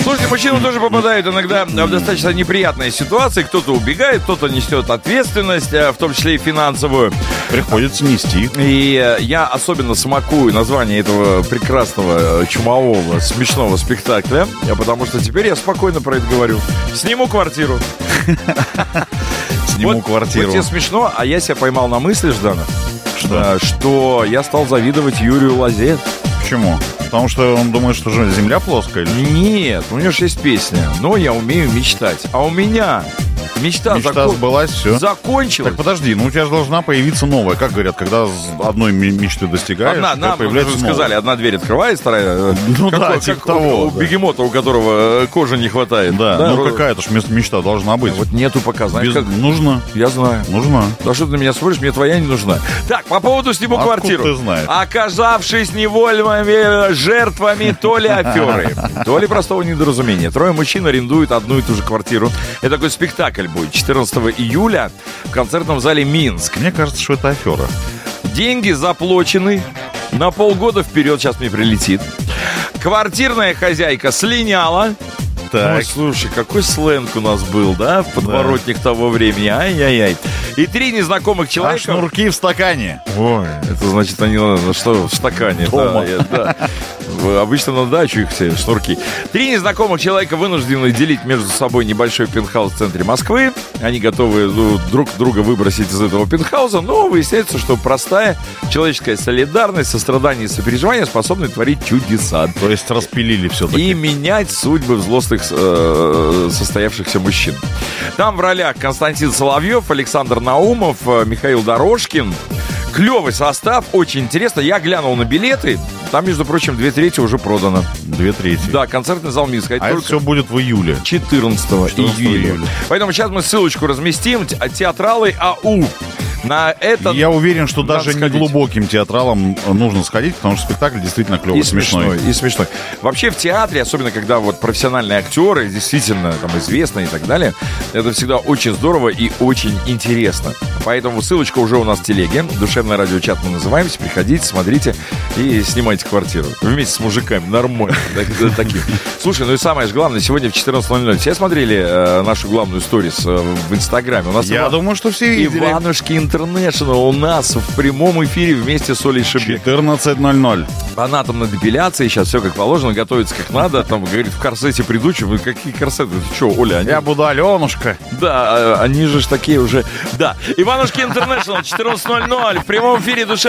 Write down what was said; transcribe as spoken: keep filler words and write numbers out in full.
Слушайте, мужчины тоже попадают иногда в достаточно неприятные ситуации. Кто-то убегает, кто-то несет ответственность, в том числе и финансовую. Приходится нести. И я особенно смакую название этого прекрасного, чумового, смешного спектакля, потому что теперь я спокойно про это говорю. Сниму квартиру. Сниму вот, квартиру. Вот тебе смешно, а я себя поймал на мысли, Ждана, что? что я стал завидовать Юрию Лозе. Почему? Потому что он думает, что же земля плоская? Или? Нет, у него же есть песня. Но я умею мечтать. А у меня мечта, Мечта закон... сбылась, все. закончилась. Так подожди, ну у тебя же должна появиться новая. Как говорят, когда одной мечты достигаешь, одна, нам появляется уже новая. сказали, одна дверь открывается, вторая... Ну как, да, как, типа как того. У да. бегемота, у которого кожи не хватает. Да, да? ну какая-то ж мечта должна быть. Вот нету пока, знаешь, Без... как... Нужно. Я знаю. Нужна. Да что ты на меня смотришь, мне твоя не нужна. Так, по поводу сниму Откуда квартиру. ты знаешь? Оказавшись невольными жертвами то ли аферы, то ли простого недоразумения. Трое мужчин арендуют одну и ту же квартиру. Это такой спектакль будет четырнадцатого июля в концертном зале Минск. Мне кажется, что это афера. Деньги заплачены на полгода вперед, сейчас мне прилетит. Квартирная хозяйка слиняла. Так. Ой, слушай, какой сленг у нас был, да, в подворотнях да. того времени. Ай-яй-яй. И три незнакомых человека... А шнурки в стакане. Ой, это значит, они ну, что, в стакане. Дома. Да, да. Обычно на дачу их все шнурки. Три незнакомых человека вынуждены делить между собой небольшой пентхаус в центре Москвы. Они готовы ну, друг друга выбросить из этого пентхауса, но выясняется, что простая человеческая солидарность, сострадание и сопереживание способны творить чудеса. То есть распилили все-таки. И менять судьбы взрослых э, состоявшихся мужчин. Там в ролях Константин Соловьев, Александр Наумов, Михаил Дорожкин. Клевый состав, очень интересно. Я глянул на билеты. Там, между прочим, две трети уже продано. Две трети. Да, концертный зал Минска. А это все будет в июле. четырнадцатого июля. Поэтому сейчас мы ссылочку разместим. Театралы АУ. На это я уверен, что даже сходить. неглубоким театралам нужно сходить, потому что спектакль действительно клевый, и смешной. смешной. И смешной. Вообще в театре, особенно когда вот профессиональные актеры, действительно там известные и так далее, это всегда очень здорово и очень интересно. Поэтому ссылочка уже у нас в телеге. Душевное радиочат мы называемся. Приходите, смотрите и снимайте квартиру. Вместе с мужиками. Нормально. Таким. Слушай, ну и самое же главное, сегодня в четырнадцать ноль ноль все смотрели нашу главную сторис в Инстаграме? У нас Я думаю, что все видели. Иванушки Интернешнл у нас в прямом эфире вместе с Олей Шебек. четырнадцать ноль ноль. Фанатом на депиляции, сейчас все как положено, готовится как надо. Там, говорит, в корсете предыдущем. Вы какие корсеты? Ты что, Оля? Они... Я буду Аленушка. Да, они же ж такие уже... Да. Иванушки Интернешнл, четырнадцать ноль ноль. В прямом эфире душа.